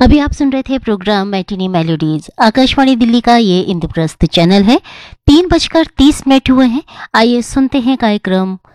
अभी आप सुन रहे थे programme matinee melodies. Akashvani Delhi का ये इंद्रप्रस्थ चैनल है। 3 बजकर 30 मिनट हुए हैं। आइए सुनते हैं कार्यक्रम